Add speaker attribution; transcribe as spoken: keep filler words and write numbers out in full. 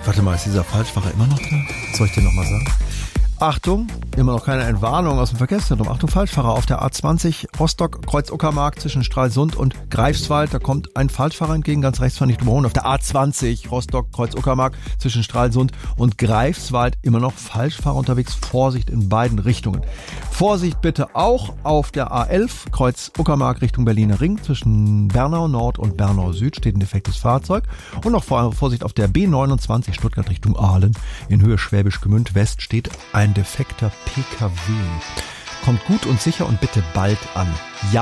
Speaker 1: Warte mal, ist dieser Falschfahrer immer noch da? Soll ich dir nochmal sagen? Achtung, immer noch keine Entwarnung aus dem Verkehrszentrum. Achtung, Falschfahrer auf der A zwanzig Rostock, Kreuz Uckermark zwischen Stralsund und Greifswald. Da kommt ein Falschfahrer entgegen, ganz rechts, fahr nicht drüber. Und auf der A zwanzig Rostock, Kreuz Uckermark zwischen Stralsund und Greifswald immer noch Falschfahrer unterwegs. Vorsicht in beiden Richtungen. Vorsicht bitte auch auf der A elf Kreuz Uckermark Richtung Berliner Ring. Zwischen Bernau Nord und Bernau Süd steht ein defektes Fahrzeug. Und noch Vorsicht auf der B neunundzwanzig Stuttgart Richtung Aalen. In Höhe Schwäbisch Gmünd West steht ein defekter P K W. Kommt gut und sicher und bitte bald an. Ja.